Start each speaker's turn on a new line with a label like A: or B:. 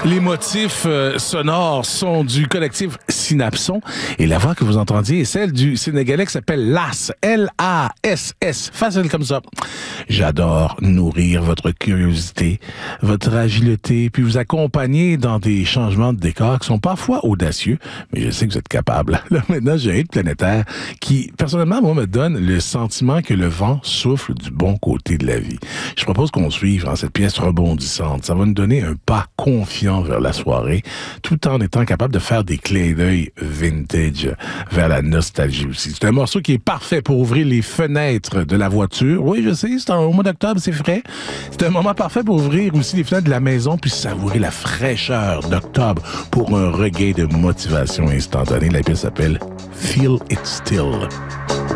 A: Les motifs sonores sont du collectif Synapson et la voix que vous entendiez est celle du Sénégalais qui s'appelle Lass, L-A-S-S, facile comme ça. J'adore nourrir votre curiosité, votre agilité, puis vous accompagner dans des changements de décor qui sont parfois audacieux, mais je sais que vous êtes capable. Là, maintenant, j'ai un hit planétaire qui, personnellement, moi, me donne le sentiment que le vent souffle du bon côté de la vie. Je propose qu'on suive dans cette pièce rebondissante. Ça va nous donner un pas confiant vers la soirée, tout en étant capable de faire des clins d'œil vintage vers la nostalgie aussi. C'est un morceau qui est parfait pour ouvrir les fenêtres de la voiture. Oui, je sais, au mois d'octobre, c'est frais. C'est un moment parfait pour ouvrir aussi les fenêtres de la maison puis savourer la fraîcheur d'octobre pour un regain de motivation instantanée. La pièce s'appelle Feel It Still.